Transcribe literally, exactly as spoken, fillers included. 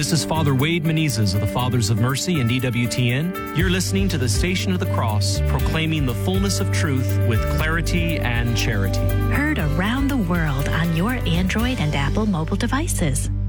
This is Father Wade Menezes of the Fathers of Mercy and E W T N. You're listening to the Station of the Cross, proclaiming the fullness of truth with clarity and charity. Heard around the world on your Android and Apple mobile devices.